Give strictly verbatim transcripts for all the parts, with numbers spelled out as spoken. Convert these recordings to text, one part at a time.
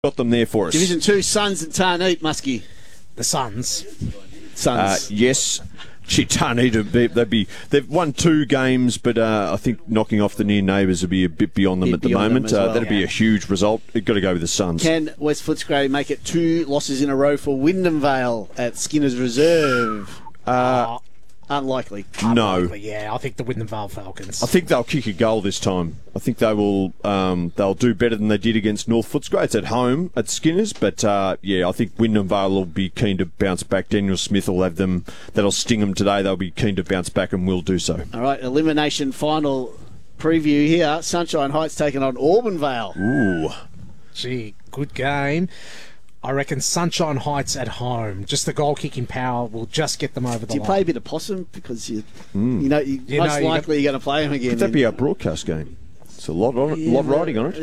got them there for us. Division two, Suns and Tarneet, Muskie. The Suns. Suns. Uh, yes. Gee, Tarneet, they'd, they'd be, they've won two games, but uh, I think knocking off the near neighbours would be a bit beyond them Bit at the beyond them moment. as Uh, well. that'd be a huge result. You've got to go with the Suns. Can West Footscray make it two losses in a row for Wyndham Vale at Skinner's Reserve? Uh, Unlikely. no. Unlikely, yeah, I think the Wyndham Vale Falcons. I think they'll kick a goal this time. I think they will. Um, they'll do better than they did against North Footscray. It's at home at Skinner's, but uh, yeah, I think Wyndham Vale will be keen to bounce back. Daniel Smith will have them. That'll sting them today. They'll be keen to bounce back and will do so. All right, elimination final preview here. Sunshine Heights taking on Auburn Vale. Ooh, Gee, good game. I reckon Sunshine Heights at home. Just the goal-kicking power will just get them over the Do you line. play a bit of possum because you, Mm. you know, you, You most know, you likely you're going to play them again. could that be our broadcast game? It's a lot on it. Yeah, lot riding on it.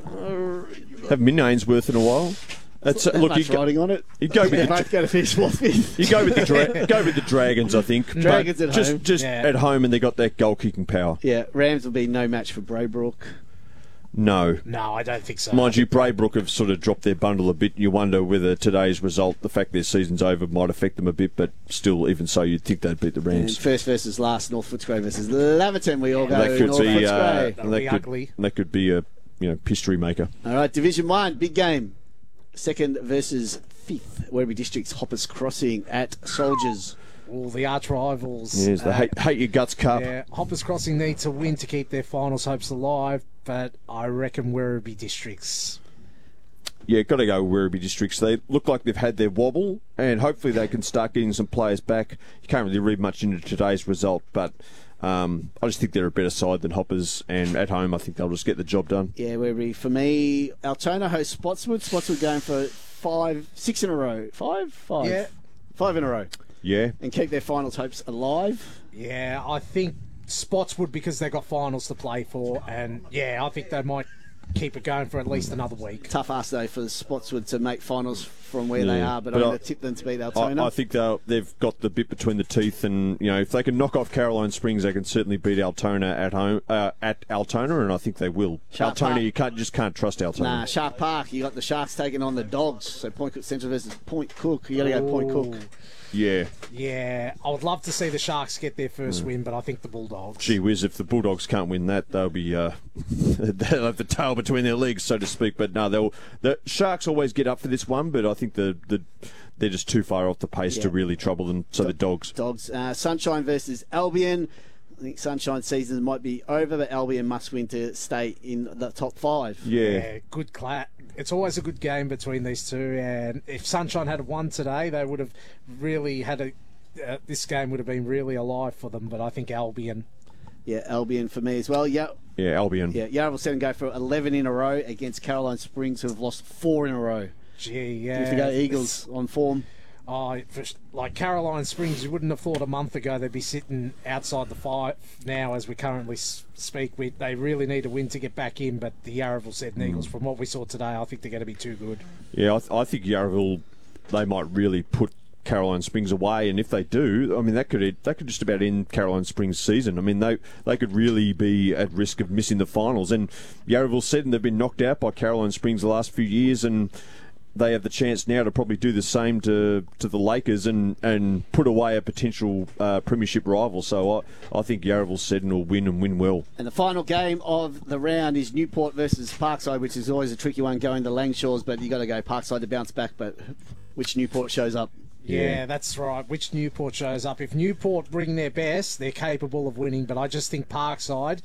uh, Have Min Ainsworth in a while. It's, That look, much you go, riding on it. you go with They're the both going to finish fourth, fifth. you go with the dra- go with the Dragons, I think. But Dragons at just, home. Just Yeah. at home, and they got that goal kicking power. Yeah, Rams will be no match for Braybrook. No. No, I don't think so. Mind you, Braybrook have sort of dropped their bundle a bit. You wonder whether today's result, the fact their season's over, might affect them a bit, but still, even so, you'd think they'd beat the And Rams. first versus last, North Footscray versus Laverton. We all go that could North be, uh, Footscray. That'll that be could, ugly. that could be a you know history maker. All right, Division One, big game. Second versus fifth. Werribee District's Hoppers Crossing at Soldiers. All the arch rivals. Yes, the uh, hate, hate your guts cup. Yeah, Hoppers Crossing need to win to keep their finals hopes alive, but I reckon Werribee Districts. Yeah, got to go Werribee Districts. They look like they've had their wobble, and hopefully they can start getting some players back. You can't really read much into today's result, but um, I just think they're a better side than Hoppers, and at home I think they'll just get the job done. Yeah, Werribee. For me, Altona hosts Spotswood. Spotswood going for five, six in a row. Five? Five. Yeah. Five in a row. Yeah. And keep their finals hopes alive. Yeah, I think Spotswood because they've got finals to play for, and yeah, I think they might keep it going for at least another week. Tough ask, though, for Spotswood to make finals from where they Yeah. are, but, But I'm I- going to tip them to beat Altona. I, I think they'll, they've got the bit between the teeth, and you know if they can knock off Caroline Springs, they can certainly beat Altona at home uh, at Altona, and I think they will. Sharp Altona, Park. you can't just can't trust Altona. Nah, Shark Park, you got the Sharks taking on the Dogs. So Point Cook Central versus Point Cook. You got to go Point Cook. Ooh. Yeah, Yeah, I would love to see the Sharks get their first win, but I think the Bulldogs. gee whiz, if the Bulldogs can't win that, they'll be uh, they'll have the tail between their legs, so to speak. But no, they'll the Sharks always get up for this one, but I think the the they're just too far off the pace Yeah. to really trouble them. So the Dogs. Dogs. Uh, Sunshine versus Albion. I think Sunshine season might be over, but Albion must win to stay in the top five. Yeah. Yeah, good cla It's always a good game between these two, and if Sunshine had won today, they would have really had a. Uh, this game would have been really alive for them, but I think Albion. Yeah, Albion for me as well. Yeah, Yeah, Albion. yeah. Yarraville Seven go for eleven in a row against Caroline Springs, who have lost four in a row. Gee, yeah. If you go Eagles on form. Oh, for, like Caroline Springs, you wouldn't have thought a month ago they'd be sitting outside the fight now as we currently s- speak. We, they really need to win to get back in, but the Yarraville Seven Mm. Eagles, from what we saw today, I think they're going to be too good. Yeah, I, th- I think Yarraville, they might really put Caroline Springs away, and if they do, I mean that could that could just about end Caroline Springs' season. I mean they they could really be at risk of missing the finals. And Yarraville said they've been knocked out by Caroline Springs the last few years, and they have the chance now to probably do the same to, to the Lakers and, and put away a potential uh, premiership rival. So I, I think Yarraville Seddon will win and win well. And the final game of the round is Newport versus Parkside, which is always a tricky one going to Langshaws, but you got to go Parkside to bounce back. But which Newport shows up? Yeah, Yeah. that's right. Which Newport shows up? If Newport bring their best, they're capable of winning, but I just think Parkside.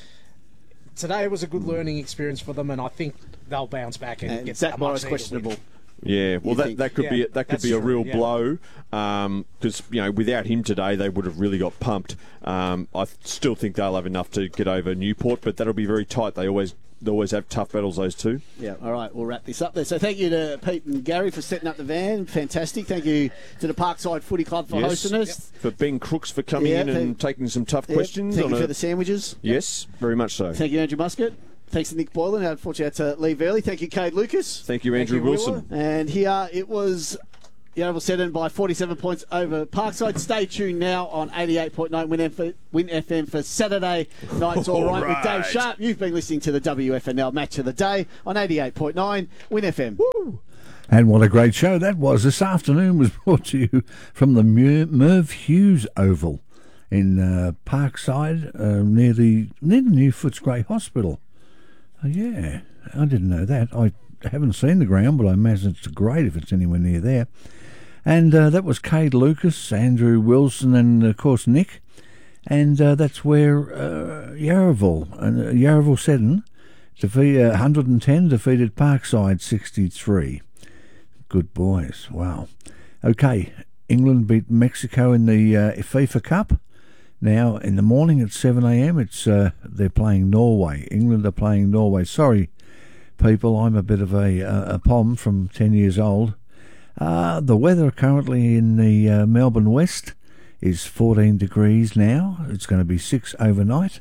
Today was a good learning experience for them, and I think they'll bounce back and, And get Zach a Morris much-needed questionable. win. Yeah, well, You that, think- that could Yeah, be that could that's be a true, real yeah. blow because you know without him today they would have really got pumped. Um, I th- still think they'll have enough to get over Newport, but that'll be very tight. They always they always have tough battles, those two. Yeah, all right, we'll wrap this up there. So thank you to Pete and Gary for setting up the van. Fantastic. Thank you to the Parkside Footy Club for Yes. hosting us. For Ben Crooks for coming Yeah, in and thank- taking some tough Yep. questions. Thank on you a- for the sandwiches. Yes, very much so. Thank you, Andrew Muscat. Thanks to Nick Boylan. Unfortunately, I had to leave early. Thank you, Cade Lucas. Thank you, Andrew you, Wilson. Willa. And here it was Yarraville Seddon by forty-seven points over Parkside. Stay tuned now on eighty-eight point nine Win F M, Win F M for Saturday night's All, All right, right with Dave Sharp. You've been listening to the W F N L Match of the Day on eighty-eight point nine Win F M. Woo. And what a great show that was. This afternoon was brought to you from the Merv Hughes Oval in uh, Parkside, uh, near the near the New Footscray Hospital. Uh, yeah, I didn't know that. I haven't seen the ground, but I imagine it's great if it's anywhere near there. And uh, that was Cade Lucas, Andrew Wilson, and of course Nick. And uh, that's where uh, Yarraville and uh, Yarraville Seddon defeat uh, one hundred ten defeated Parkside sixty-three. Good boys, wow. Okay, England beat Mexico in the uh, FIFA Cup. Now in the morning at seven a.m. it's uh, they're playing Norway. England are playing Norway. Sorry, people, I'm a bit of a a, a pom from ten years old. Uh, the weather currently in the uh, Melbourne West is fourteen degrees now. It's going to be six overnight.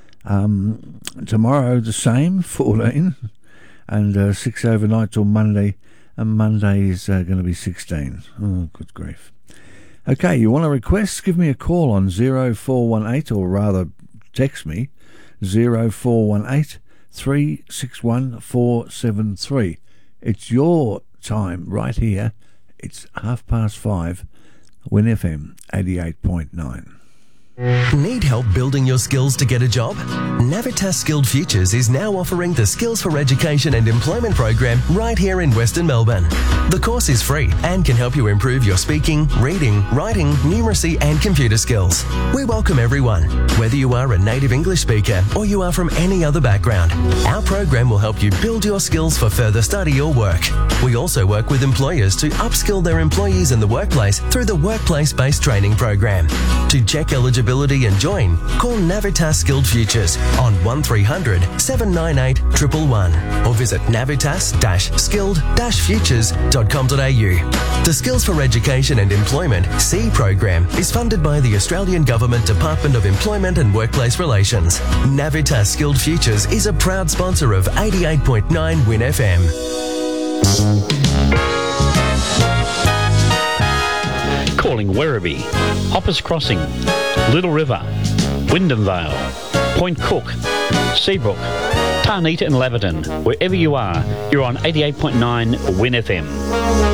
Um, tomorrow the same, fourteen, and uh, six overnight till Monday, and Monday is uh, going to be sixteen. Oh, good grief. Okay, you want a request? Give me a call on zero four one eight, or rather text me, zero four one eight, three six one, four seven three. It's your time right here. It's half past five. Win F M eighty-eight point nine. Need help building your skills to get a job? Navitas Skilled Futures is now offering the Skills for Education and Employment program right here in Western Melbourne. The course is free and can help you improve your speaking, reading, writing, numeracy and computer skills. We welcome everyone, whether you are a native English speaker or you are from any other background. Our program will help you build your skills for further study or work. We also work with employers to upskill their employees in the workplace through the Workplace-Based Training program. To check eligibility and join, call Navitas Skilled Futures on one three hundred, seven nine eight, one one one or visit navitas dash skilled dash futures dot com dot a u. The Skills for Education and Employment C program is funded by the Australian Government Department of Employment and Workplace Relations. Navitas Skilled Futures is a proud sponsor of eighty-eight point nine Win F M. Calling Werribee, Hoppers Crossing, Little River, Wyndham Vale, Point Cook, Seabrook, Tarnita and Laverton. Wherever you are, you're on eighty-eight point nine Win F M.